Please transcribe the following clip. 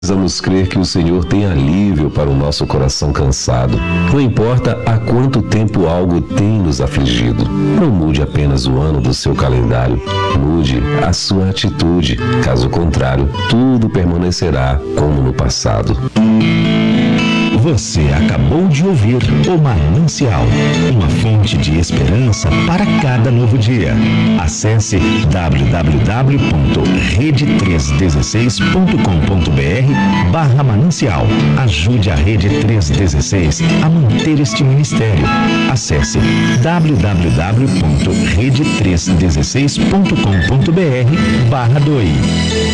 Precisamos crer que o Senhor tem alívio para o nosso coração cansado. Não importa há quanto tempo algo tem nos afligido. Não mude apenas o ano do seu calendário. Mude a sua atitude. Caso contrário, tudo permanecerá como no passado. Você acabou de ouvir o Manancial, uma fonte de esperança para cada novo dia. Acesse www.rede316.com.br/manancial. Ajude a Rede 316 a manter este ministério. Acesse www.rede316.com.br/doe.